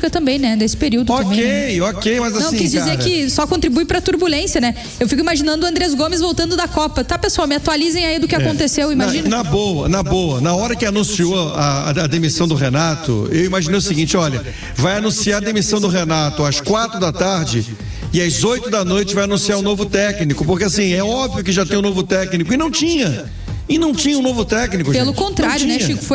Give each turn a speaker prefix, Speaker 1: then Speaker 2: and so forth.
Speaker 1: política também, né? Desse período também.
Speaker 2: Ok, mas assim,
Speaker 1: não, quis dizer que só contribui pra turbulência, né? Eu fico imaginando o Andrés Gomes voltando da Copa. Tá, pessoal, me atualizem aí do que aconteceu, imagina.
Speaker 2: Na boa. Na hora que anunciou a demissão do Renato, eu imaginei o seguinte, olha, vai anunciar a demissão do Renato às 4 da tarde e às 8 da noite vai anunciar um novo técnico, porque assim, é óbvio que já tem um novo técnico, e não tinha um novo técnico,
Speaker 1: Pelo
Speaker 2: gente.
Speaker 1: contrário, né, Chico?